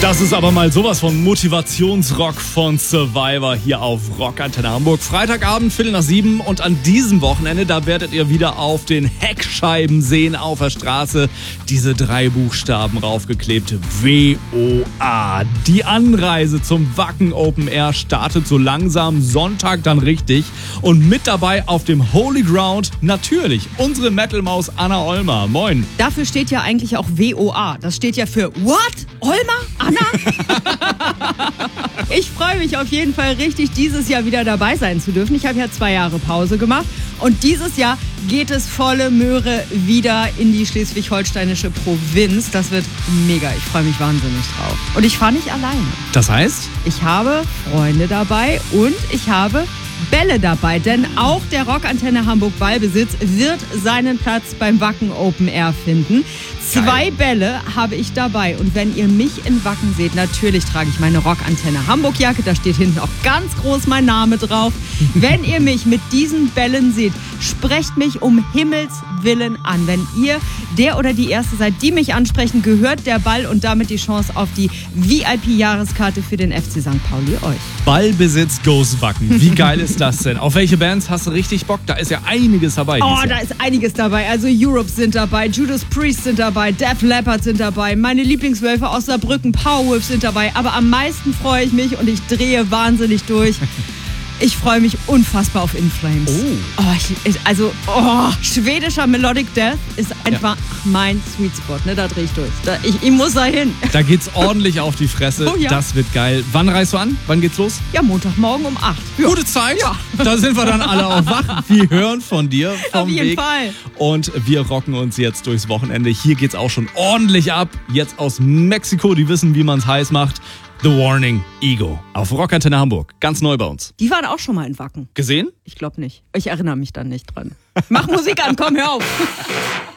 Das ist aber mal sowas von Motivationsrock von Survivor hier auf Rock Antenne Hamburg. Freitagabend, 6:45 und an diesem Wochenende, da werdet ihr wieder auf den Heckscheiben sehen auf der Straße diese 3 Buchstaben raufgeklebt. WOA. Die Anreise zum Wacken Open Air startet so langsam, Sonntag dann richtig. Und mit dabei auf dem Holy Ground natürlich unsere Metal-Maus Anna Ollmer. Moin. Dafür steht ja eigentlich auch WOA. Das steht ja für What? Ollmer? Anna? Ich freue mich auf jeden Fall richtig, dieses Jahr wieder dabei sein zu dürfen. Ich habe ja 2 Jahre Pause gemacht und dieses Jahr geht es volle Möhre wieder in die schleswig-holsteinische Provinz. Das wird mega. Ich freue mich wahnsinnig drauf. Und ich fahre nicht alleine. Das heißt? Ich habe Freunde dabei und ich habe Bälle dabei, denn auch der Rockantenne Hamburg Ballbesitz wird seinen Platz beim Wacken Open Air finden. 2 Bälle habe ich dabei und wenn ihr mich in Wacken seht, natürlich trage ich meine Rockantenne Hamburg Jacke, da steht hinten auch ganz groß mein Name drauf. Wenn ihr mich mit diesen Bällen seht, sprecht mich um Himmels Willen an. Wenn ihr der oder die Erste seid, die mich ansprechen, gehört der Ball und damit die Chance auf die VIP-Jahreskarte für den FC St. Pauli euch. Ballbesitz goes Wacken. Wie geil ist das denn? Auf welche Bands hast du richtig Bock? Da ist ja einiges dabei. Oh, da ist einiges dabei. Also Europe sind dabei, Judas Priest sind dabei, Def Leppard sind dabei, meine Lieblingswölfe aus Saarbrücken, Powerwolf sind dabei. Aber am meisten freue ich mich und ich drehe wahnsinnig durch. Ich freue mich unfassbar auf In Flames. Schwedischer Melodic Death ist einfach mein Sweet Spot. Ne? Da drehe ich durch. Ich muss da hin. Da geht's ordentlich auf die Fresse. Oh, ja. Das wird geil. Wann reist du an? Wann geht's los? Ja, Montagmorgen um 8. Ja. Gute Zeit. Ja. Da sind wir dann alle auf wach. Wir hören von dir vom Auf jeden Weg. Fall. Und wir rocken uns jetzt durchs Wochenende. Hier geht's auch schon ordentlich ab. Jetzt aus Mexiko. Die wissen, wie man's heiß macht. The Warning, Ego. Auf Rockantenne Hamburg. Ganz neu bei uns. Die waren auch schon mal in Wacken. Gesehen? Ich glaube nicht. Ich erinnere mich dann nicht dran. Mach Musik an, komm, hör auf.